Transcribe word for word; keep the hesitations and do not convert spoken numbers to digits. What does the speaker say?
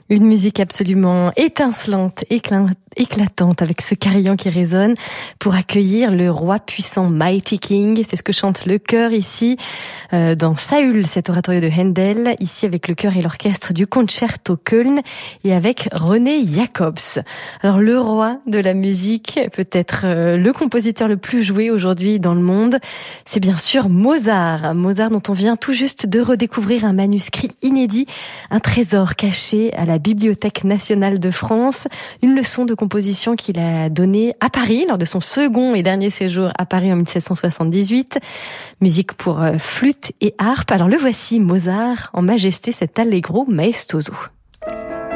Une musique absolument étincelante, éclat- éclatante, avec ce carillon qui résonne pour accueillir le roi puissant Mighty King. C'est ce que chante le chœur ici, euh, dans Saül, cet oratorio de Handel, ici avec le chœur et l'orchestre du Concerto Köln et avec René Jacobs. Alors le roi de la musique, peut-être euh, le compositeur le plus joué aujourd'hui dans le monde, c'est bien sûr Mozart. Mozart dont on vient tout juste de redécouvrir un manuscrit inédit, un trésor caché à la Bibliothèque nationale de France, une leçon de composition qu'il a donnée à Paris lors de son second et dernier séjour à Paris en mille sept cent soixante-dix-huit. Musique pour flûte et harpe. Alors le voici, Mozart, en majesté, cet Allegro maestoso.